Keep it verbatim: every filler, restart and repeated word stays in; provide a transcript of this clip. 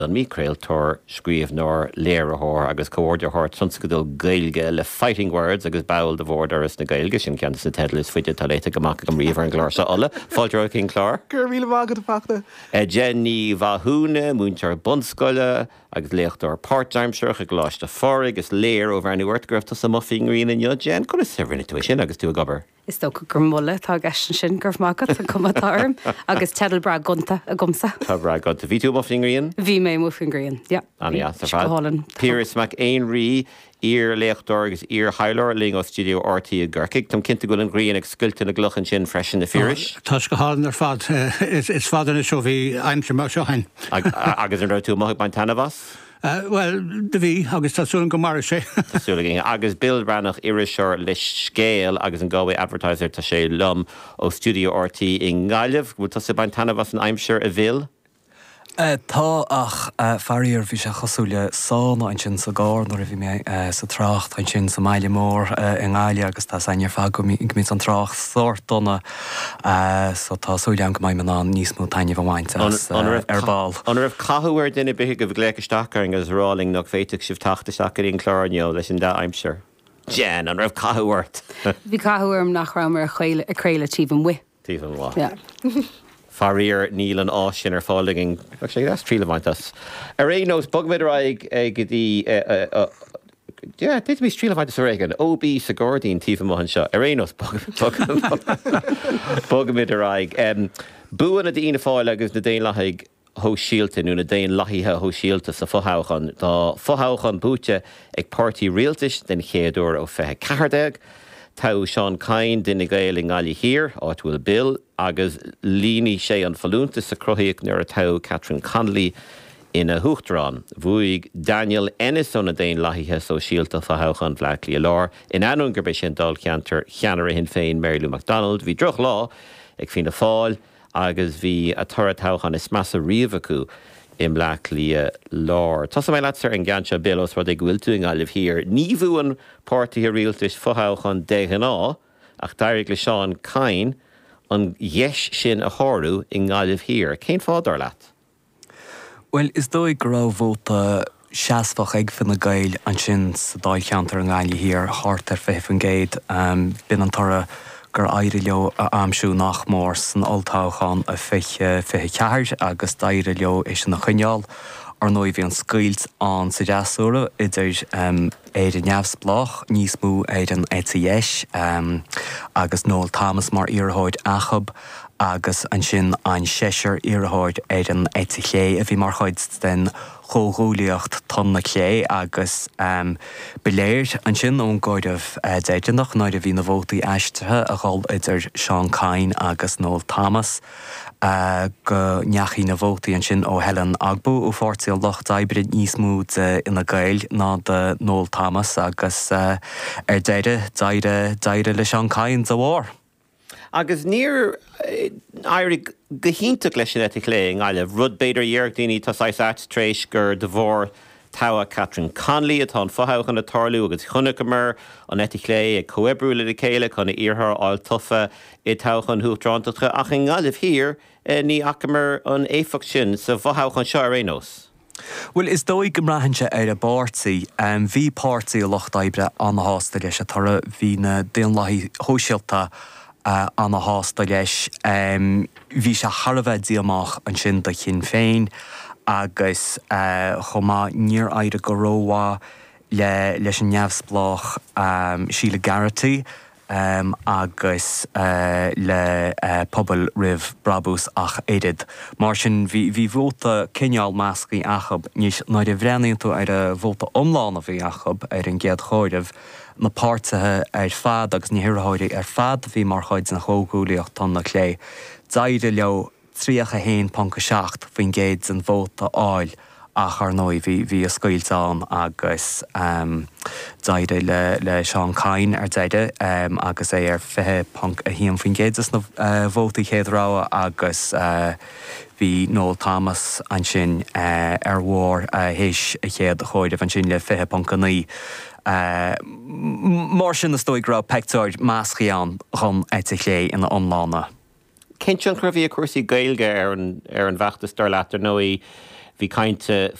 an mícréaltóir scríomhnóir léarthóir agus comhórdearthóir tronscadal gailge le fighting words agus bail de bhórdar is na gailge sin ceann sa tedal is fuide taléite goach go riomhar an gláir sa alla. Fáilte cinn chlár? Gur míle mágad a facta. Jenny Vahúna, múntear bunscoile agus léachtar part-timseach a gláiste fór agus léir ó bhar nuirtgrafta sa muffing riana neo Jen, chu is sibhrinna tú sin agus tú a gobar. Is tó go gur mulle tá gastan sin gur mágad an cumatáirm agus tedal bra gunta a gomsa. Tá bra gunta. Bhí tú muffing rian? Bhí mé muffing rian, ja. Ania, sa fad. Píris mac éon rí ír léachtar agus ír heileir ling ó studio R T a Gurkick. Tam cinnta go an gríon ag sculta na gluchan sin freisin na fíris. Tá go hálan ar fad is fad na seo bhí aimtre mar seo hain. Agus an rá tú mothag bain tanavas? Uh, well, de bhí agus tásúlan go mar sé. Tásúla agus Bill Brannach iriseir leis scéal agus an gáfu advertiser tá sé lom ó studio R T in Gáileh, bhfuil tá sa bain tanavas an aimseir a bhil? Uh, tá ach uh, faríor bhí sé chosúile sána an sin sa gár nó bhí mé uh, sa trácht an sin sa maile mór uh, in Gáile agus tá sainar fá go mí an trácht sort donna uh, so tá súile an go maiid man níos mú taine bhhainte ar ball. An raibh cathúir duine bithe go bh gléiceteachar agus ráling nach féiteach sibh tachtaisteachar íon chlárneo leis an dá aimseir. Jen, an raibh cathúirt. Bhí cathúirm nach raimar a chréile tíbhan wi. Tíbhan wa. Ja. Faríor níl an ásin ar fáliging, sé that's tríle bhaintas. Ar éonós bugmid raig go dtí, yeah, dit mí tríle bhaintas ar éigen, ó bí sa Gordín tífa mohan seo. Ar éonós bugmid raig. Búan a dtína fáil agus na déon lathig ho síalta nú na déon lathíthe ho síalta sa fothauchan. Tá fothauchan búte ag pártaí rialtais den chéadúir ó fethe ceardeag. Tá Seán Cain duine gael in Gáile hir, áit bhfuil Bill, agus líní sé an falúnta sa cruthaíoch nuair a tá Catherine Connolly ina thuachtarán. Bhuaigh Daniel Ennis ó na déon lathíthe so síalta fothauchan bhleachlí a lár. In anún gur sin dul cheantar cheanar hin féin Mary Lou MacDonald, bhí droch lá ag fin na fáil, agus bhí a torra tauchan is massa riamh acu in bhleachlí a lár. Tá sa mé leatar an gceanse Bill os rud ag bhfuil tú in Gáileh hir. Ní bhuain pártaí rialtais fothauchan déithan á, ach d'éirigh le Seán Cain an dheis sin a thorú in Gáileh hir. Cén fádar leat? Well, is dóigh go raibh vóta seasfach ag fin na gail an sin sa dáil cheantar an Gáile hir, thart ar fé fan géad, um, bin an torra gur éire leo a amsú nach mór san oltáchan a fiche fiche ceair agus daire leo is na chuneáil ar nóid bhí an scuilt an sa deasúra idir um, éidir neamhsplach níos mú éidir an éitiéis um, agus Noel Thomas mar iarthóid achab agus an sin an séisiir iarthóid éidir an éitiché a bhí mar chuid den chóghúlaíocht tonna clé agus um, beléir an sin ón gáideh uh, déidirnach náid a bhí na bhótaí eistethe a gáil idir Seán Cain agus Noel Thomas uh, go neachí na bhótaí an sin ó Helen Agbo ó fórtaí loch daibrid níos mú ina gail ná de Noel Thomas agus uh, ar deire daire daire le Seán Cain sa bhór. Agus níor éirigh go hinnteach leis sin éitic lé in Gáileh, rud beidir dhearg daoine tá sais at tréis gur de bhór táha Catherine Connolly atá an fothauchan a tarlú agus chunacamar an éitic lé ag coebrú le céile chuna iarthar áil tufa i táchan thuachtarántacha ach in Gáileh hir ní acamar an éfach sin sa fothauchan seo ar éonós. Well, is dóigh go mraithinte ar a bártaí, um, bhí pártaí a loch daibre an na hásta leis a tarra bhí na déon laithí hóisialta Uh, an na hásta leis, um, bhí se tharbheith díamach an sin de chin féin agus uh, chomá níor éire go róha le leis an neamhsplach um, Sheila Garrity um, agus uh, le uh, pobl rih brabús ach éidir. Mar sin bhí bhóta cineál meascaí achab, níos náid a bhreanaíonn tú ar a bhóta omlána bhí achab ar an géad chóirimh na pártathe ar fad agus ní hireáirí ar fad bhí mar chuid na chógúlaíocht tonna clé. Daire leo tríocha héin panca seacht faoin géad an bhóta áil ach ar nóid bhí bhí a scoiltán agus um, daire le, le Seán Cain ar deide um, agus é ar fithe panc a híam faoin géad na uh, bhótaí chéadrá agus uh, bhí Noel Thomas an sin uh, ar mhór uh, héis a chéad a chóideh an sin le fithe panca naí. Uh, mar sin na stóigh ra pectáid meascaíán chun éitic lé ina omlána. Cinnt an cruhí a cuasaí gailge ar an ar an bheachtas dar leat ar nóí bhí cainte